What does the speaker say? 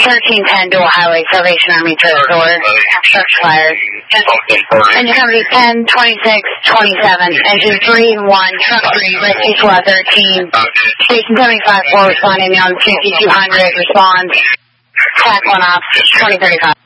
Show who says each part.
Speaker 1: 1310 Dual Highway, Salvation Army, third floor. Structure fire. Engine company 10, 26, 27. Engine 3 and 1, truck 3, rescue squad 13. Station 754 responding on 5200. Response. Tack 1 off, 2035.